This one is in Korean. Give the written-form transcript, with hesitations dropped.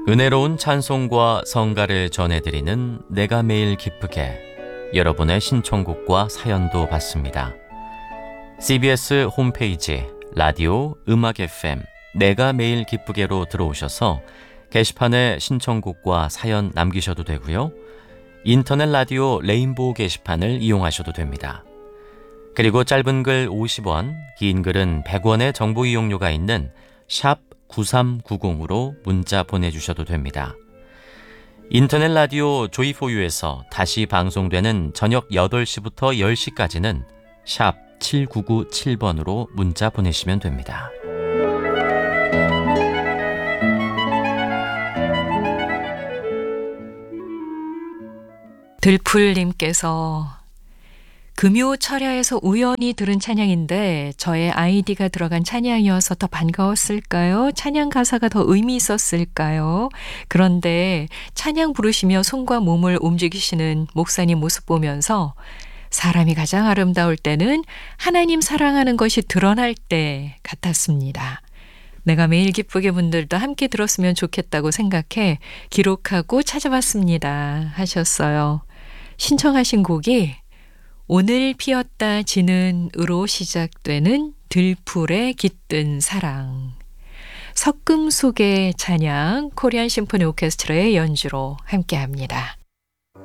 은혜로운 찬송과 성가를 전해드리는 내가 매일 기쁘게, 여러분의 신청곡과 사연도 받습니다. CBS 홈페이지 라디오 음악 FM 내가 매일 기쁘게로 들어오셔서 게시판에 신청곡과 사연 남기셔도 되고요. 인터넷 라디오 레인보우 게시판을 이용하셔도 됩니다. 그리고 짧은 글 50원, 긴 글은 100원의 정보 이용료가 있는 샵 9390으로 문자 보내주셔도 됩니다. 인터넷 라디오 조이포유에서 다시 방송되는 저녁 8시부터 10시까지는 샵 7997번으로 문자 보내시면 됩니다. 들풀님께서 금요철야에서 우연히 들은 찬양인데 저의 아이디가 들어간 찬양이어서 더 반가웠을까요? 찬양 가사가 더 의미 있었을까요? 그런데 찬양 부르시며 손과 몸을 움직이시는 목사님 모습 보면서 사람이 가장 아름다울 때는 하나님 사랑하는 것이 드러날 때 같았습니다. 내가 매일 기쁘게 분들도 함께 들었으면 좋겠다고 생각해 기록하고 찾아봤습니다 하셨어요. 신청하신 곡이 오늘 피었다 지는으로 시작되는 들풀의 깃든 사랑, 석금속의 찬양 코리안 심포니 오케스트라의 연주로 함께합니다.